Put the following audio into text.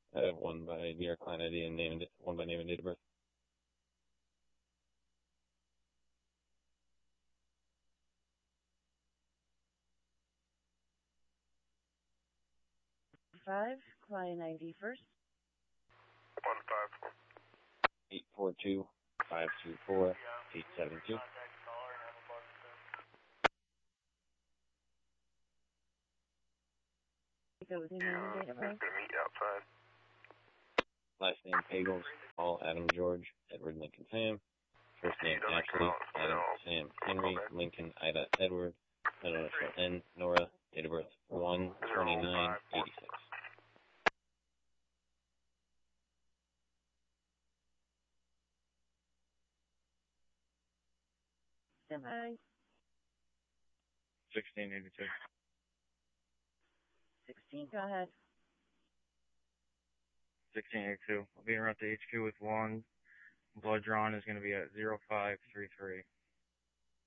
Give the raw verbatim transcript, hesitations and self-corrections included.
I have one by New York client I D and named one by name and date of birth. Five, client I D first. One five. Eight four two five two four eight seven two. Go with your name and date of birth. Gonna meet you outside. Last name Pagels, Paul Adam George, Edward Lincoln Sam. First name Ashley, Adam Sam Henry, Lincoln Ida Edward, initial N Nora, date of birth one twenty-nine eighty-six. Stand by. sixteen eighty-two. Sixteen, go ahead. sixteen eighty-two. I'll be around the H Q with one. Blood drawn is going to be at zero five three three.